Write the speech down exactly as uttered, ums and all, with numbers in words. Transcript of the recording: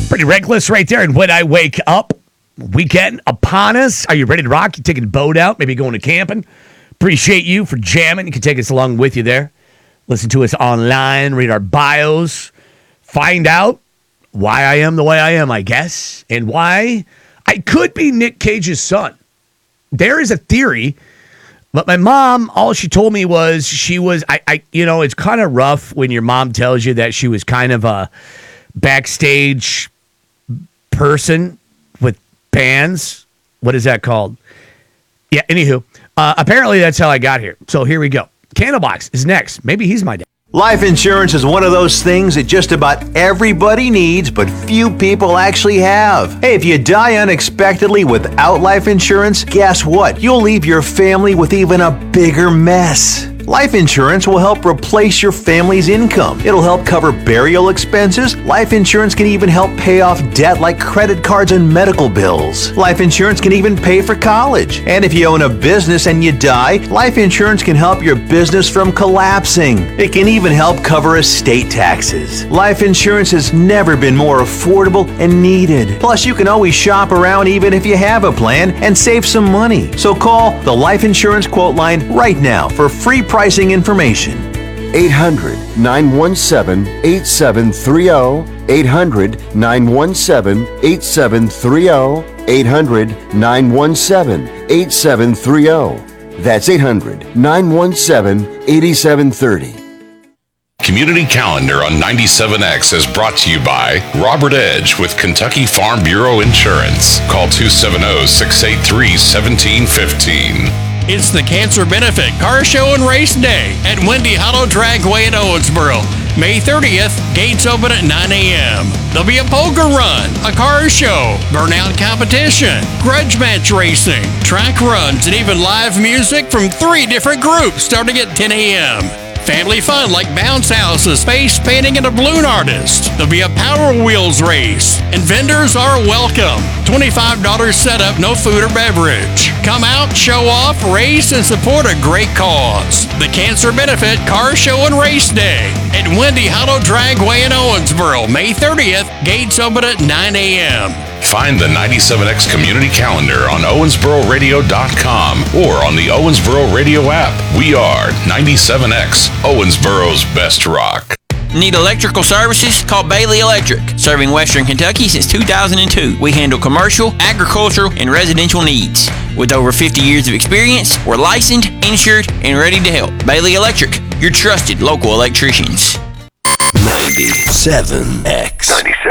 Pretty reckless right there. And when I wake up, weekend upon us. Are you ready to rock? You taking a boat out? Maybe going to camping? Appreciate you for jamming. You can take us along with you there. Listen to us online. Read our bios. Find out why I am the way I am, I guess. And why I could be Nick Cage's son. There is a theory. But my mom, all she told me was she was, I, I you know, it's kind of rough when your mom tells you that she was kind of a backstage person with bands. What is that called? Yeah, anywho. Uh, apparently that's how I got here. So here we go. Candlebox is next. Maybe he's my dad. Life insurance is one of those things that just about everybody needs, but few people actually have. Hey, if you die unexpectedly without life insurance, guess what? You'll leave your family with even a bigger mess. Life insurance will help replace your family's income. It'll help cover burial expenses. Life insurance can even help pay off debt like credit cards and medical bills. Life insurance can even pay for college. And if you own a business and you die, life insurance can help your business from collapsing. It can even help cover estate taxes. Life insurance has never been more affordable and needed. Plus, you can always shop around even if you have a plan and save some money. So call the Life Insurance Quote Line right now for free pricing information. eight hundred, nine one seven, eight seven three zero. eight hundred, nine one seven, eight seven three zero. eight hundred, nine one seven, eight seven three zero. That's eight hundred, nine one seven, eight seven three zero. Community Calendar on ninety-seven X is brought to you by Robert Edge with Kentucky Farm Bureau Insurance. Call two seven zero, six eight three, one seven one five. It's the Cancer Benefit Car Show and Race Day at Windy Hollow Dragway in Owensboro. May thirtieth, gates open at nine a.m. There'll be a poker run, a car show, burnout competition, grudge match racing, track runs, and even live music from three different groups starting at ten a.m. Family fun like bounce houses, face painting, and a balloon artist. There'll be a Power Wheels race, and vendors are welcome. twenty-five dollars setup, no food or beverage. Come out, show off, race, and support a great cause. The Cancer Benefit Car Show and Race Day at Windy Hollow Dragway in Owensboro, May thirtieth. Gates open at nine a.m. Find the ninety-seven X Community Calendar on Owensboro Radio dot com or on the Owensboro Radio app. We are ninety-seven X, Owensboro's best rock. Need electrical services? Call Bailey Electric. Serving Western Kentucky since two thousand two. We handle commercial, agricultural, and residential needs. With over fifty years of experience, we're licensed, insured, and ready to help. Bailey Electric, your trusted local electricians. ninety-seven X. ninety-seven